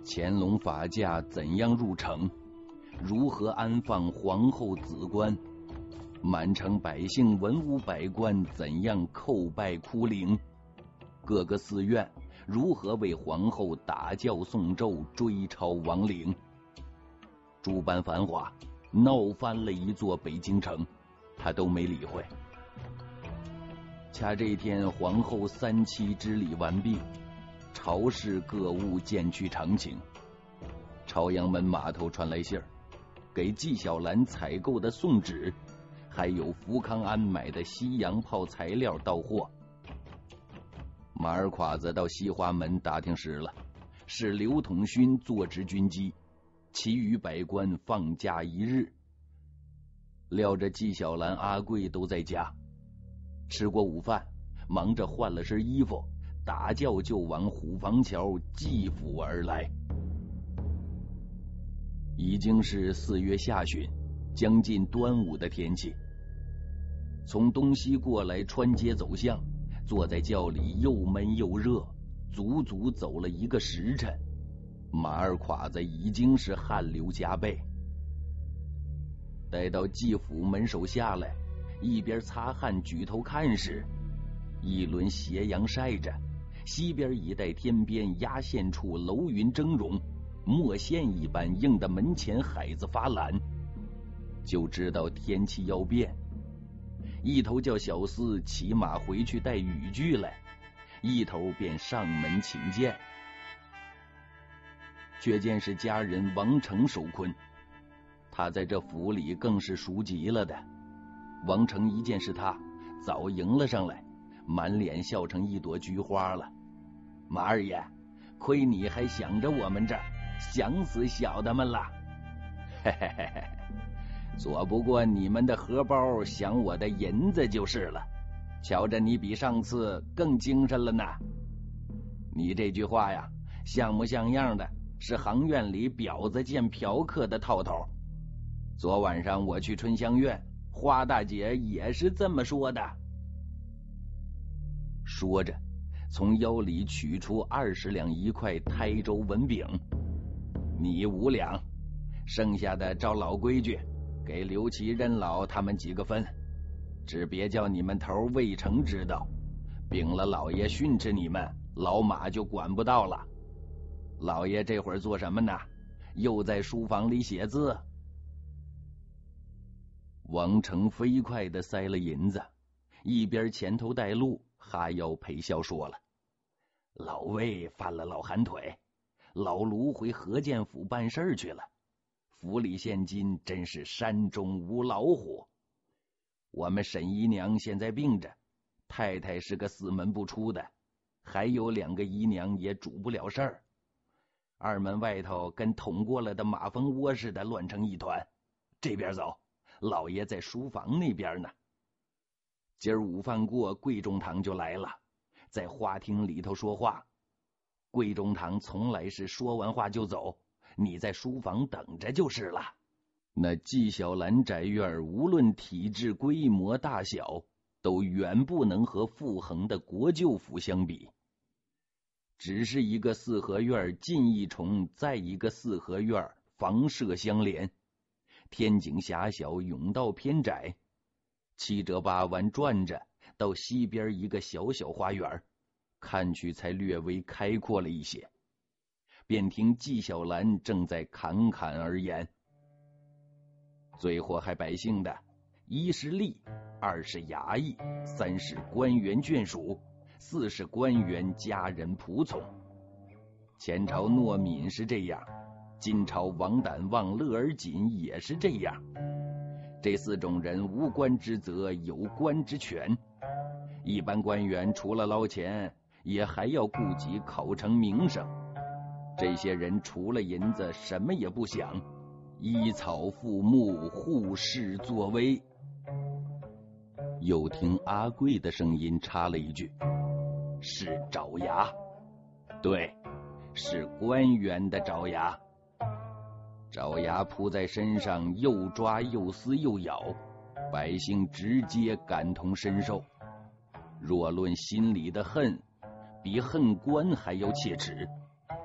乾隆法驾怎样入城？如何安放皇后子棺？满城百姓文武百官怎样叩拜哭灵？各个寺院如何为皇后打轿送咒追抄亡灵？诸般繁华闹翻了一座北京城，他都没理会。恰这天，皇后3期之礼完毕，朝市各务渐趋常情。朝阳门码头传来信儿，给纪晓岚采购的宋纸，还有福康安买的西洋炮材料到货。马尔侉子到西华门打听实了，是刘统勋坐执军机，其余百官放假1日。料着纪晓岚、阿贵都在家，吃过午饭，忙着换了身衣服，打轿就往虎坊桥纪府而来。已经是4月下旬，将近端午的天气。从东西过来穿街走巷，坐在轿里又闷又热，足足走了1个时辰，马二侉子已经是汗流浃背。待到纪府门首下来，一边擦汗举头看时，一轮斜阳晒着，西边一带天边压线处楼云峥嵘，墨线一般映得门前海子发蓝，就知道天气要变。一头叫小厮骑马回去带雨具来，一头便上门请见。却见是家人王成守坤，他在这府里更是熟极了的。王成一见是他，早迎了上来，满脸笑成一朵菊花了。马二爷，亏你还想着我们这儿，想死小的们了。嘿嘿嘿嘿，左不过你们的荷包想我的银子就是了。瞧着你比上次更精神了呢。你这句话呀，像模像样的，是行院里婊子见嫖客的套头。昨晚上我去春香院，花大姐也是这么说的。说着，从腰里取出20两1块台州文饼，你5两，剩下的照老规矩，给刘琦、任老他们几个分，只别叫你们头魏成知道，禀了老爷训斥你们，老马就管不到了。老爷这会儿做什么呢？又在书房里写字。王成飞快地塞了银子，一边前头带路，哈腰陪笑说了：老魏犯了老寒腿，老卢回河间府办事去了。府里现今真是山中无老虎。我们沈姨娘现在病着，太太是个四门不出的，还有2个姨娘也主不了事儿。二门外头跟捅过了的马蜂窝似的乱成一团。这边走，老爷在书房那边呢。今儿午饭过，贵中堂就来了，在花厅里头说话。贵中堂从来是说完话就走，你在书房等着就是了。那纪晓岚宅院无论体制规模大小，都远不能和傅恒的国舅府相比。只是一个四合院进一重，再一个四合院房舍相连，天井狭小，甬道偏窄，7折8弯转着到西边一个小小花园，看去才略微开阔了一些。便听纪晓岚正在侃侃而言：最祸害百姓的，1是吏，2是衙役，3是官员眷属，4是官员家人仆从。前朝诺敏是这样，今朝王胆旺、乐而锦也是这样。这4种人无官之责，有官之权。一般官员除了捞钱，也还要顾及考成名声。这些人除了银子，什么也不想，依草附木，护市作威。又听阿贵的声音插了一句：是爪牙。对，是官员的爪牙。爪牙扑在身上，又抓又撕又咬，百姓直接感同身受。若论心里的恨，比恨官还要切齿。